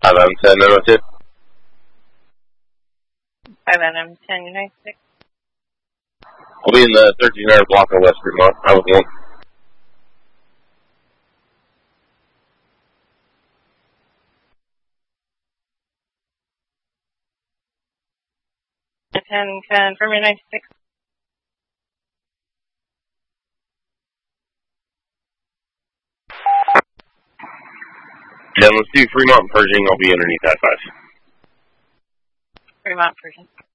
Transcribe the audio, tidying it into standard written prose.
5M10, 902. 5M10, United 6. I'll be in the 1300 block of West Fremont. I was 1. 10, confirm your 96. Then let's do Fremont Pershing. I'll be underneath that 5. Fremont Pershing.